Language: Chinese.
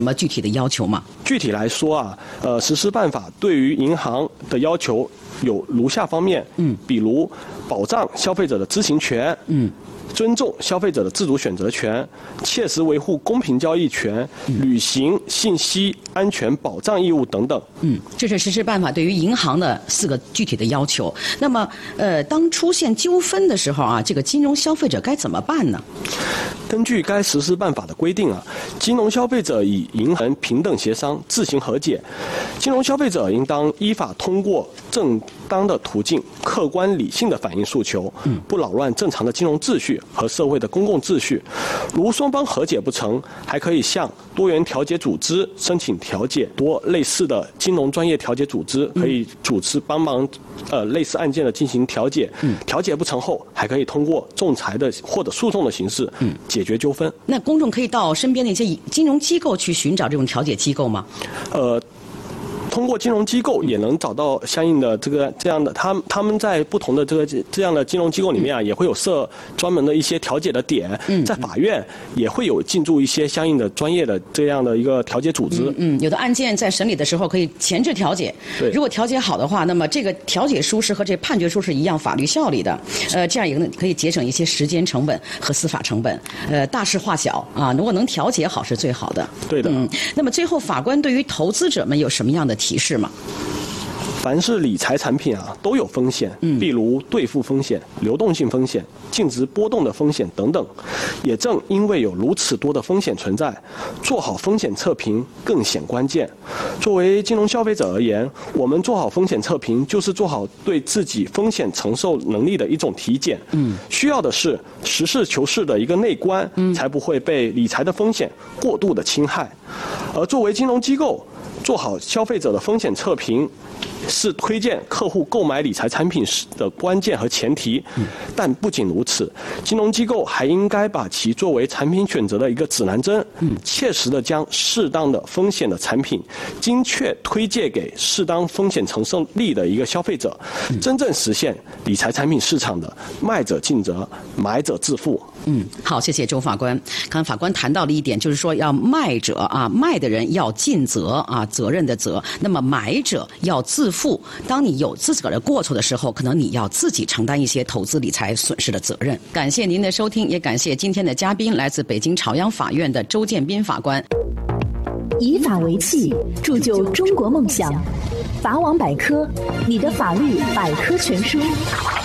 什么具体的要求吗？ 具体来说啊，实施办法对于银行的要求有如下方面，比如保障消费者的知情权，尊重消费者的自主选择权，切实维护公平交易权，履行信息安全保障义务等等。 这是实施办法对于银行的4个具体的要求。那么，当出现纠纷的时候啊，这个金融消费者该怎么办呢？ 根据该实施办法的规定啊，金融消费者与银行平等协商，自行和解。金融消费者应当依法通过正当的途径，客观理性的反映诉求，不扰乱正常的金融秩序和社会的公共秩序。如双方和解不成，还可以向多元调解组织申请调解，多类似的金融专业调解组织可以组织帮忙类似案件的进行调解。调解不成后，还可以通过仲裁的或者诉讼的形式解决纠纷。 那公众可以到身边的一些金融机构去寻找这种调解机构吗？ 通过金融机构也能找到相应的这样的，他们在不同的这样的金融机构里面啊，也会有设专门的一些调解的点。在法院也会有进驻一些相应的专业的这样的一个调解组织。 有的案件在审理的时候可以前置调解，如果调解好的话，那么这个调解书是和这判决书是一样法律效力的。这样也可以节省一些时间成本和司法成本。大事化小啊，如果能调解好是最好的。 对的。 那么最后法官对于投资者们有什么样的提示吗？ 凡是理财产品啊，都有风险，比如兑付风险、流动性风险、净值波动的风险等等。也正因为有如此多的风险存在，做好风险测评更显关键。作为金融消费者而言，我们做好风险测评，就是做好对自己风险承受能力的一种体检。需要的是实事求是的一个内观，才不会被理财的风险过度的侵害。而作为金融机构，做好消费者的风险测评是推荐客户购买理财产品时的关键和前提。但不仅如此，金融机构还应该把其作为产品选择的一个指南针，切实的将适当的风险的产品精确推荐给适当风险承受力的一个消费者，真正实现理财产品市场的卖者尽责，买者自负。 好，谢谢周法官。刚才法官谈到了一点，就是说要卖者啊，卖的人要尽责啊，责任的责。那么买者要自负，当你有自个儿的过错的时候，可能你要自己承担一些投资理财损失的责任。感谢您的收听，也感谢今天的嘉宾，来自北京朝阳法院的周建斌法官。 以法为器，铸就中国梦想。法网百科，你的法律百科全书。